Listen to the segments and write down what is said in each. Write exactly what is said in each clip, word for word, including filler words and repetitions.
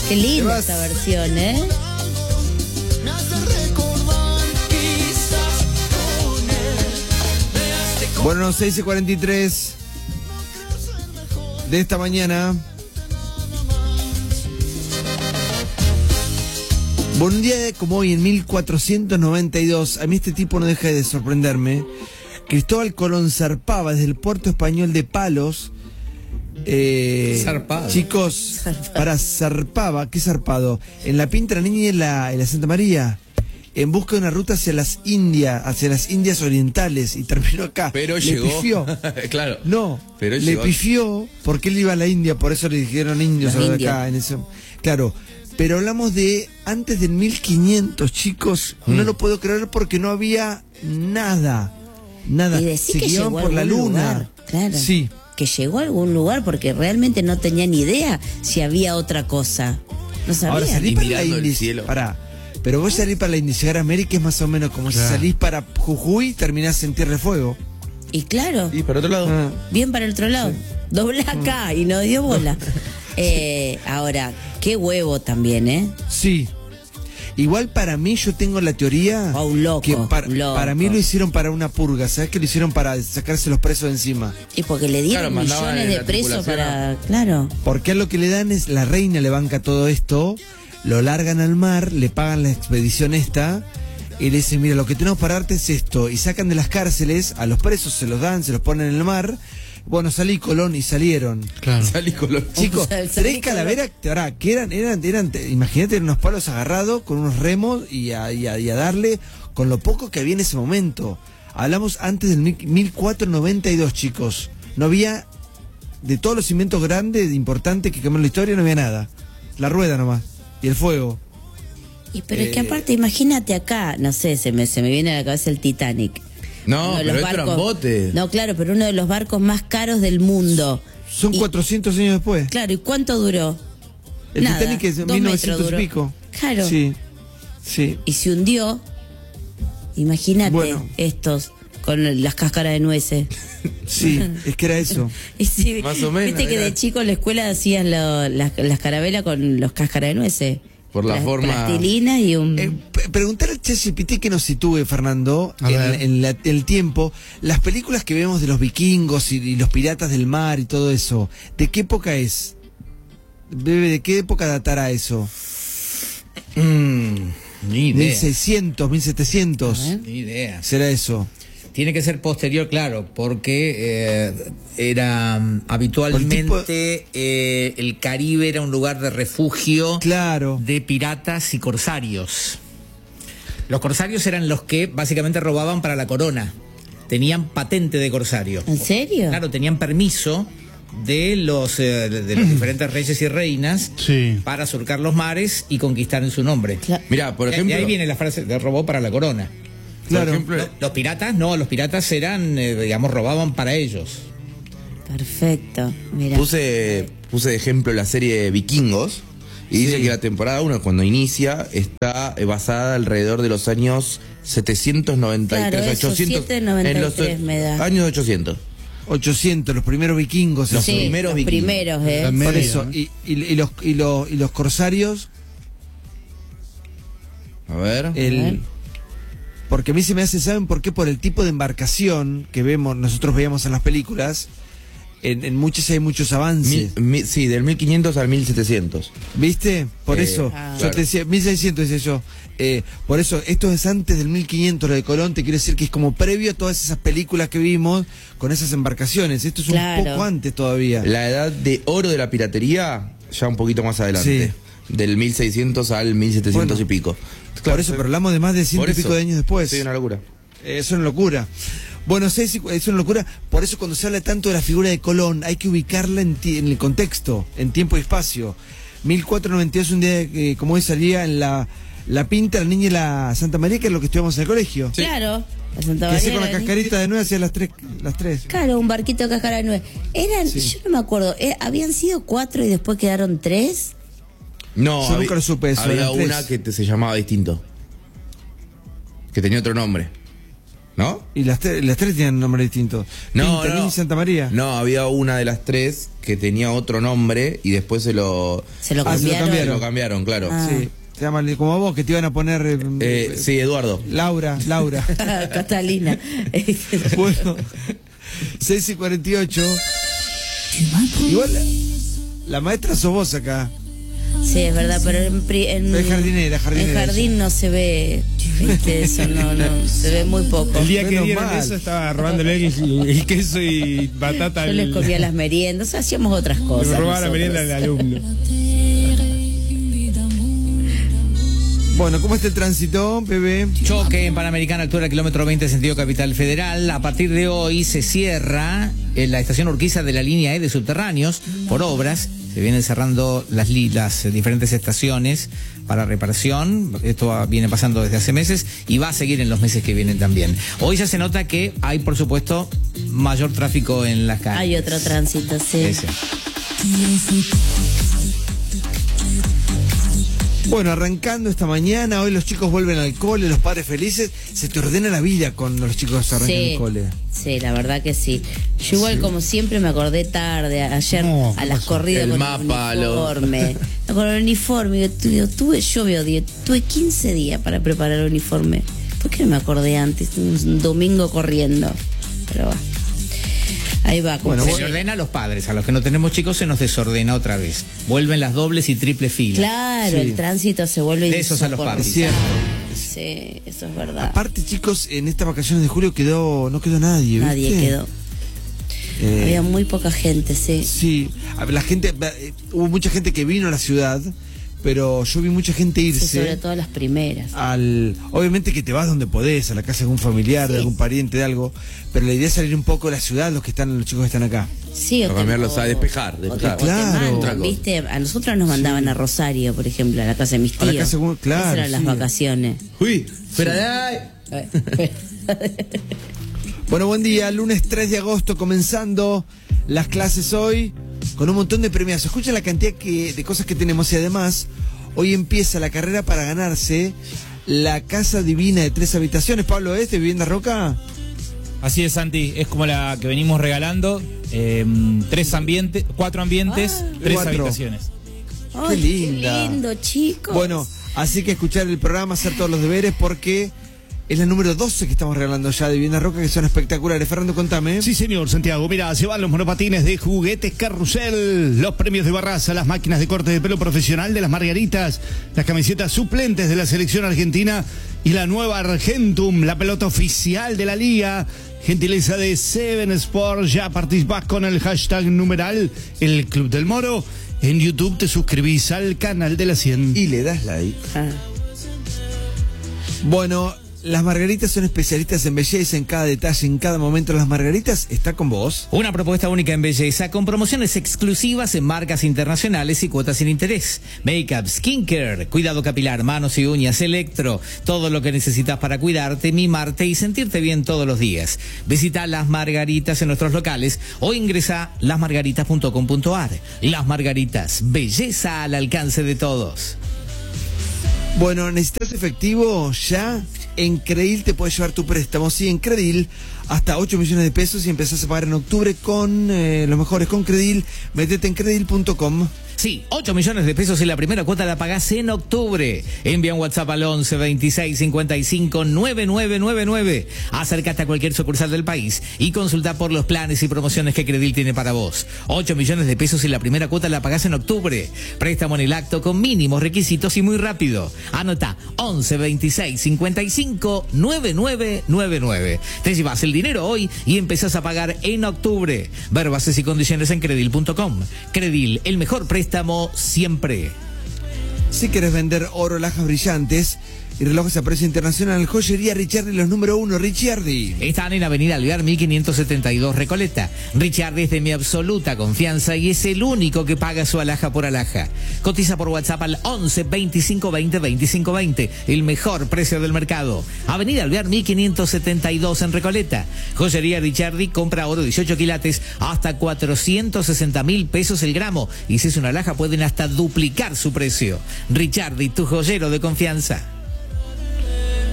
Qué linda esta versión, ¿eh? Bueno, seis y cuarenta y tres de esta mañana. Bueno, un día como hoy, en mil cuatrocientos noventa y dos, a mí este tipo no deja de sorprenderme. Cristóbal Colón zarpaba desde el puerto español de Palos. Eh, Zarpado. Chicos, para zarpaba, ¿qué zarpado? En la Pinta la Niña y en la, en la Santa María, en busca de una ruta hacia las Indias, hacia las Indias orientales, y terminó acá. Pero le llegó. Pifió. Claro. No, pero le llegó. pifió porque él iba a la India, por eso le dijeron indios a Los los de indios. acá. En eso. Claro, pero hablamos de antes del mil quinientos, chicos. Mm. No lo puedo creer porque no había nada. Nada. Y decir Se que guiaban llegó a por la algún luna. lugar, claro. Sí. Que llegó a algún lugar porque realmente no tenía ni idea si había otra cosa. No sabía. Ahora salí Y para la mirando el India. cielo. Pará. Pero vos salís para la India, llegar a América es más o menos como Claro. si salís para Jujuy y terminás en Tierra de Fuego. Y claro, Y para otro lado. Ah. bien para el otro lado. Dobla acá y no dio bola. Eh, ahora, qué huevo también, ¿eh? Sí. Igual para mí yo tengo la teoría Oh, un loco, que para, un loco. para mí lo hicieron para una purga. ¿Sabes que lo hicieron para sacarse los presos de encima? Y porque le dieron Claro, mandaban millones en de la presos tripulación para... Claro. Porque a lo que le dan es, la reina le banca todo esto, lo largan al mar, le pagan la expedición esta, y le dicen, mira, lo que tenemos para darte es esto, y sacan de las cárceles, a los presos se los dan, se los ponen en el mar, bueno, salí Colón y salieron. Claro. Salí con los Chicos, O sea, el tres salí calaveras, ahora, que eran, eran, eran, imagínate, eran unos palos agarrados con unos remos y a, y a- y a darle con lo poco que había en ese momento. Hablamos antes del mil- mil cuatrocientos noventa y dos, chicos. No había, de todos los inventos grandes, importantes que cambiaron la historia, no había nada. La rueda nomás. Y el fuego. Y pero es que Eh. aparte, imagínate acá, no sé, se me, se me viene a la cabeza el Titanic. No, Uno de pero los estos eran barcos- botes. No, claro, pero uno de los barcos más caros del mundo. Son Y- cuatrocientos años después. Claro, ¿y cuánto duró? El Nada, Titanic es de dos mil metros novecientos y duró. pico. Claro. Sí. Sí. Y se hundió. Imagínate Bueno. estos con las cáscaras de nueces. Sí, es que era eso. Y sí, Más o menos, viste que era. de chico en la escuela hacías lo- las, las carabelas con los cáscaras de nueces. Por la Pla- forma- Plastilina y un... Eh, p- preguntar al ChatGPT que nos sitúe, Fernando, A en, ver. en la- el tiempo, las películas que vemos de los vikingos y, y los piratas del mar y todo eso, ¿de qué época es? Bebe, ¿de qué época datará eso? Mm, ni idea. ¿mil seiscientos, mil setecientos? A ver. Ni idea. ¿Será eso? Tiene que ser posterior, claro, porque eh, era mm, habitualmente eh, el Caribe era un lugar de refugio Claro. de piratas y corsarios. Los corsarios eran los que básicamente robaban para la corona. Tenían patente de corsario. ¿En serio? Claro, tenían permiso de los, eh, de los diferentes reyes y reinas Sí. para surcar los mares y conquistar en su nombre. Cla- Mira, por Y- ejemplo, y ahí viene la frase de robó para la corona. Claro. por ejemplo, Lo- Los piratas no, los piratas eran, eh, digamos, robaban para ellos. Perfecto. Mira. puse, puse de ejemplo la serie Vikingos y dice Sí. que la temporada uno, cuando inicia, está eh, basada alrededor de los años setecientos noventa y tres, Claro, eso, ochocientos. setecientos noventa y en los tres me da. años ochocientos. ochocientos, los primeros vikingos. Los eso. Sí, primeros los vikingos. primeros, ¿eh? La Por media, eso. ¿no? Y, y- y los, y, los, y los corsarios, A ver. A ver. el... Porque a mí se me hace, ¿saben por qué? Por el tipo de embarcación que vemos, nosotros veíamos en las películas, en, en muchas hay muchos avances. Mil- mi- sí, del mil quinientos al mil setecientos. ¿Viste? Por Eh, eso, Ah. yo claro. te decía, mil seiscientos decía yo. Eh, por eso, esto es antes del mil quinientos, lo de Colón, te quiero decir que es como previo a todas esas películas que vimos con esas embarcaciones. Esto es Claro. un poco antes todavía. La edad de oro de la piratería, ya un poquito más adelante. Del mil seiscientos al mil setecientos Bueno, y pico. Por eso, pero hablamos de más de ciento Por y pico eso. de años después. Sí, una locura. Eh, Es una locura. Bueno, sí, sí, es una locura. Por eso cuando se habla tanto de la figura de Colón, hay que ubicarla en, ti- en el contexto, en tiempo y espacio. mil cuatrocientos noventa y dos, un día que, como hoy, salía en la, la Pinta, la Niña y la Santa María, que es lo que estudiamos en el colegio. Claro. La Santa Que hacía María, con la la cascarita de nueve hacia las tres. Las tres. Claro, un barquito de cáscara de nuez. Eran, Sí. yo no me acuerdo, eh, ¿habían sido cuatro y después quedaron tres? No, Yo había- nunca lo supe eso, Había eran tres. una que te- se llamaba distinto. Que tenía otro nombre. ¿No? Y las, tre- las tres tienen nombre distinto. No, Pintanil no. y Santa María. No, había una de las tres que tenía otro nombre y después se lo, Se lo Ah, se lo cambiaron. se lo cambiaron, claro. Ah. Sí. Se llama como vos, que te iban a poner. eh, Eh, sí, Eduardo. Laura, Laura. Catalina. Bueno, seis y cuarenta y ocho. Igual la, la maestra sos vos acá. Sí, es verdad, pero en, pri- en, Es jardinera, jardinera, en jardín no se ve este, eso, no, no, se ve muy poco. El día que Menos dieron mal. eso estaba robándole el, el queso y batata. Yo al- les comía las meriendas, hacíamos otras le cosas. robaba la nosotros. merienda al alumno. Bueno, ¿cómo está el tránsito, bebé? Choque en Panamericana, altura kilómetro veinte, sentido Capital Federal. A partir de hoy se cierra en la estación Urquiza de la línea E de subterráneos por obras. Se vienen cerrando las, li- las eh, diferentes estaciones para reparación. Esto va- viene pasando desde hace meses y va a seguir en los meses que vienen también. Hoy ya se nota que hay, por supuesto, mayor tráfico en las calles. Hay otro tránsito, sí. Ese. Bueno, arrancando esta mañana, hoy los chicos vuelven al cole, los padres felices. Se te ordena la vida cuando los chicos arrancan Sí, el cole. sí, la verdad que sí. Yo igual como siempre me acordé tarde, ayer No, a las corridas El con mapa, el lo- uniforme. Con el uniforme, yo tuve, tuve yo veo, digo, tuve quince días para preparar el uniforme. ¿Por qué no me acordé antes? Un domingo corriendo. Pero va. Ahí va. como Bueno, se- Se le ordena a los padres, a los que no tenemos chicos se nos desordena otra vez. Vuelven las dobles y triples filas. Claro, Sí. el tránsito se vuelve De esos a los insoportable. Es cierto. Sí, eso es verdad. Aparte, chicos, en estas vacaciones de julio quedó, no quedó nadie. Nadie ¿viste? quedó. Eh, Había muy poca gente, sí. Sí, a ver, la gente, eh, hubo mucha gente que vino a la ciudad, pero yo vi mucha gente Sí, irse. sobre todo las primeras. Al, obviamente que te vas donde podés, a la casa de algún familiar, de Sí. algún pariente, de algo, pero la idea es salir un poco de la ciudad, los que están, los chicos que están acá. Sí, O te- cambiarlos a o- despejar, o te- despejar. o te Claro. mandan, Otra cosa. ¿viste? A nosotros nos mandaban a Rosario, por ejemplo, a la casa de mis A la tíos. casa de- claro, Esas eran las sí. vacaciones. Uy, espera de ahí. Bueno, buen día, lunes tres de agosto, comenzando las clases hoy, con un montón de premios. Escuchen la cantidad que, de cosas que tenemos y además, hoy empieza la carrera para ganarse la casa divina de tres habitaciones. Pablo, ¿es de Vivienda Roca? Así es, Santi, es como la que venimos regalando, eh, tres ambientes, cuatro ambientes, Ah. tres Cuatro. habitaciones. Ay, linda. qué lindo, chicos. Bueno, así que escuchar el programa, hacer todos los deberes, porque es la número doce que estamos regalando ya de Vivienda Roca, que son espectaculares. Fernando, contame. Sí, señor, Santiago. Mira, se van los monopatines de Juguetes Carrusel, los premios de Barraza, las máquinas de corte de pelo profesional de las Margaritas, las camisetas suplentes de la selección argentina y la nueva Argentum, la pelota oficial de la liga. Gentileza de Seven Sports. Ya participás con el hashtag numeral El Club del Moro. En YouTube te suscribís al canal de la cien. Y le das like. Ah, Bueno, las Margaritas son especialistas en belleza, en cada detalle, en cada momento. Las Margaritas está con vos. Una propuesta única en belleza con promociones exclusivas en marcas internacionales y cuotas sin interés. Make-up, skincare, cuidado capilar, manos y uñas, electro. Todo lo que necesitas para cuidarte, mimarte y sentirte bien todos los días. Visita Las Margaritas en nuestros locales o ingresa a las margaritas punto com punto a r. Las Margaritas, belleza al alcance de todos. Bueno, ¿necesitas efectivo? Ya en Credil te puedes llevar tu préstamo. Sí, en Credil hasta ocho millones de pesos y empezás a pagar en octubre con eh, los mejores con Credil. Métete en credil punto com. Sí, ocho millones de pesos y la primera cuota la pagás en octubre. Envía un WhatsApp al once veintiséis cincuenta y cinco noventa y nueve noventa y nueve. Acércate a cualquier sucursal del país y consulta por los planes y promociones que Credil tiene para vos. ocho millones de pesos y la primera cuota la pagás en octubre. Préstamo en el acto con mínimos requisitos y muy rápido. Anota once veintiséis cincuenta y cinco noventa y nueve noventa y nueve. Te llevas el dinero hoy y empezás a pagar en octubre. Ver bases y condiciones en credil punto com. Credil, el mejor préstamo siempre. Si querés vender oro, alhajas brillantes y relojes a precio internacional, Joyería Ricciardi, los número uno, Ricciardi. Están en Avenida Alvear mil quinientos setenta y dos Recoleta. Ricciardi es de mi absoluta confianza y es el único que paga su alhaja por alhaja. Cotiza por WhatsApp al once veinticinco veinte veinticinco veinte. El mejor precio del mercado. Avenida Alvear mil quinientos setenta y dos en Recoleta. Joyería Ricciardi, compra oro dieciocho quilates hasta cuatrocientos sesenta mil pesos el gramo. Y si es una alhaja pueden hasta duplicar su precio. Ricciardi, tu joyero de confianza.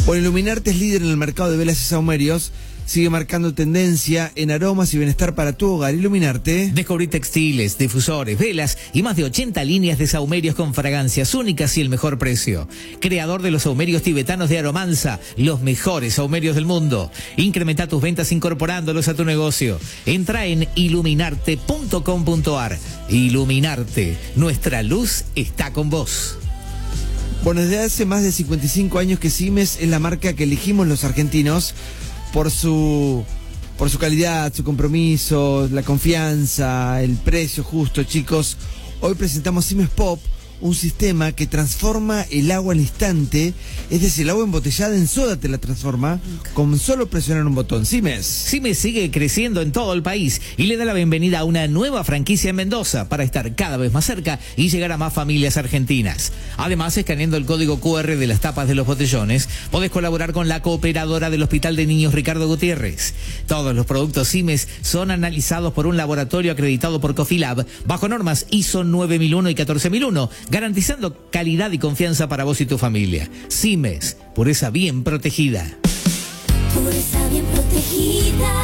Bueno, Iluminarte es líder en el mercado de velas y sahumerios. Sigue marcando tendencia en aromas y bienestar para tu hogar. Iluminarte. Descubrí textiles, difusores, velas y más de ochenta líneas de sahumerios con fragancias únicas y el mejor precio. Creador de los sahumerios tibetanos de Aromanza, los mejores sahumerios del mundo. Incrementa tus ventas incorporándolos a tu negocio. Entra en iluminarte punto com punto ar. Iluminarte, nuestra luz está con vos. Bueno, desde hace más de cincuenta y cinco años que Simes es la marca que elegimos los argentinos por su por su calidad, su compromiso, la confianza, el precio justo, chicos. Hoy presentamos Simes Pop, un sistema que transforma el agua al instante, es decir, el agua embotellada en soda te la transforma con solo presionar un botón. Simes. Simes sigue creciendo en todo el país y le da la bienvenida a una nueva franquicia en Mendoza para estar cada vez más cerca y llegar a más familias argentinas. Además, escaneando el código cu erre de las tapas de los botellones, podés colaborar con la cooperadora del Hospital de Niños Ricardo Gutiérrez. Todos los productos Simes son analizados por un laboratorio acreditado por Cofilab bajo normas I S O nueve mil uno y catorce mil uno, garantizando calidad y confianza para vos y tu familia. Simes, pureza bien protegida. Pureza bien protegida.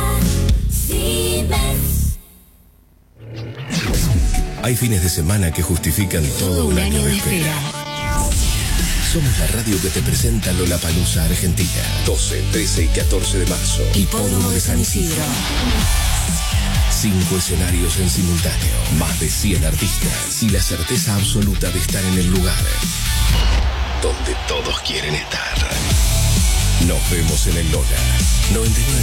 Simes. Hay fines de semana que justifican todo un año de espera. Somos la radio que te presenta Lollapalooza Argentina. doce, trece y catorce de marzo. Hipódromo de San Isidro. Cinco escenarios en simultáneo, más de cien artistas y la certeza absoluta de estar en el lugar donde todos quieren estar. Nos vemos en el Lola noventa y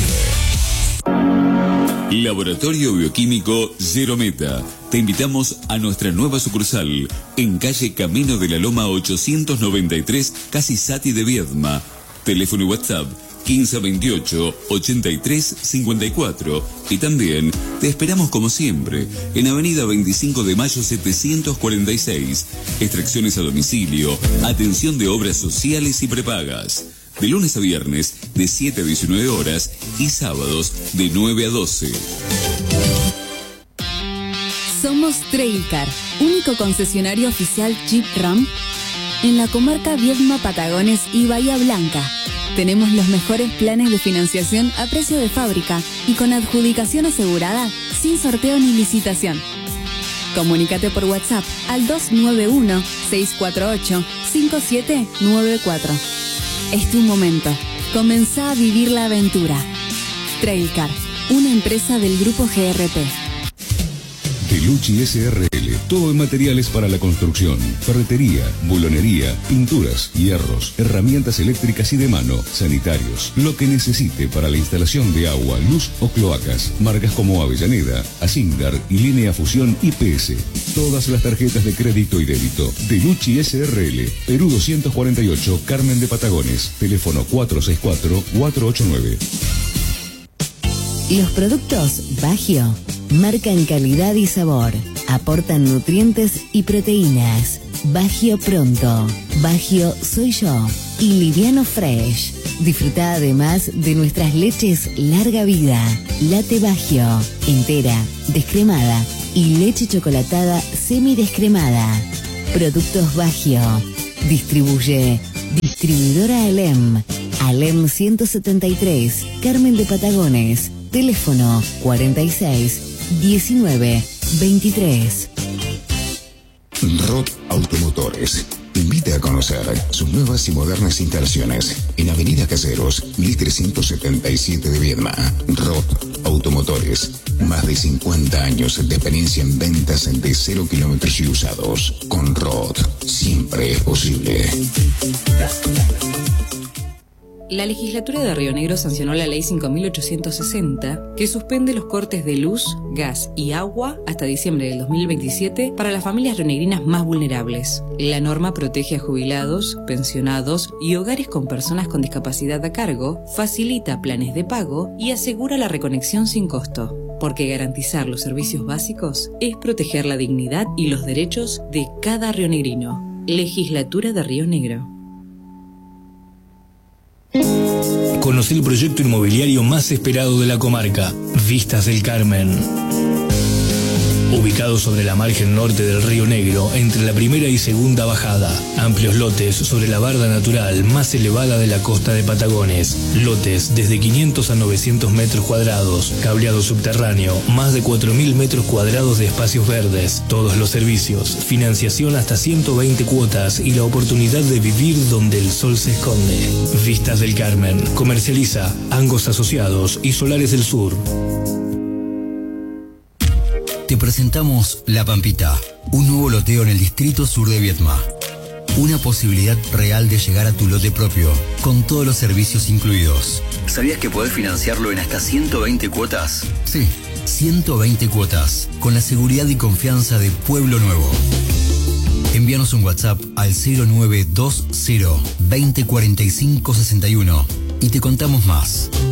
nueve. Laboratorio Bioquímico Zero Meta. Te invitamos a nuestra nueva sucursal en calle Camino de la Loma ochocientos noventa y tres, casi Sati de Viedma. Teléfono y WhatsApp quince veintiocho ochenta y tres cincuenta y cuatro. Y también te esperamos como siempre en Avenida veinticinco de Mayo setecientos cuarenta y seis. Extracciones a domicilio, atención de obras sociales y prepagas. De lunes a viernes de siete a diecinueve horas y sábados de nueve a doce. Somos Trailcar, único concesionario oficial Jeep Ram en la comarca Viedma, Patagones y Bahía Blanca. Tenemos los mejores planes de financiación a precio de fábrica y con adjudicación asegurada, sin sorteo ni licitación. Comunícate por WhatsApp al dos nueve uno, seis cuatro ocho, cinco siete nueve cuatro. Es tu momento. Comenzá a vivir la aventura. Trailcar, una empresa del Grupo G R P. Delucci S R L, todo en materiales para la construcción, ferretería, bulonería, pinturas, hierros, herramientas eléctricas y de mano, sanitarios, lo que necesite para la instalación de agua, luz o cloacas, marcas como Avellaneda, Asindar y Línea Fusión I P S. Todas las tarjetas de crédito y débito. Delucci S R L, Perú doscientos cuarenta y ocho, Carmen de Patagones, teléfono cuatro seis cuatro, cuatro ocho nueve. Los productos Bagio marcan calidad y sabor, aportan nutrientes y proteínas. Bagio Pronto, Bagio Soy Yo y Liviano Fresh. Disfruta además de nuestras leches Larga Vida, Latte Bagio, entera, descremada y leche chocolatada semidescremada. Productos Bagio. Distribuye Distribuidora Alem. Alem ciento setenta y tres, Carmen de Patagones. Teléfono cuarenta y seis, diecinueve, veintitrés. Rod Automotores invita a conocer sus nuevas y modernas instalaciones en Avenida Caseros, mil trescientos setenta y siete de Viedma. Rod Automotores, más de cincuenta años de experiencia en ventas de cero kilómetros y usados. Con Rod, siempre es posible. La legislatura de Río Negro sancionó la ley cinco mil ochocientos sesenta, que suspende los cortes de luz, gas y agua hasta diciembre del dos mil veintisiete para las familias rionegrinas más vulnerables. La norma protege a jubilados, pensionados y hogares con personas con discapacidad a cargo, facilita planes de pago y asegura la reconexión sin costo. Porque garantizar los servicios básicos es proteger la dignidad y los derechos de cada rionegrino. Legislatura de Río Negro. Conocí el proyecto inmobiliario más esperado de la comarca, Vistas del Carmen. ubicado sobre la margen norte del Río Negro, entre la primera y segunda bajada. Amplios lotes sobre la barda natural más elevada de la costa de Patagones. Lotes desde quinientos a novecientos metros cuadrados, cableado subterráneo, más de cuatro mil metros cuadrados de espacios verdes, todos los servicios, financiación hasta ciento veinte cuotas y la oportunidad de vivir donde el sol se esconde. Vistas del Carmen, comercializa Angos Asociados y Solares del Sur. Te presentamos La Pampita, un nuevo loteo en el distrito sur de Viedma. Una posibilidad real de llegar a tu lote propio, con todos los servicios incluidos. ¿Sabías que podés financiarlo en hasta ciento veinte cuotas? Sí, ciento veinte cuotas, con la seguridad y confianza de Pueblo Nuevo. Envíanos un WhatsApp al cero nueve dos cero veinte cuarenta y cinco sesenta y uno y te contamos más.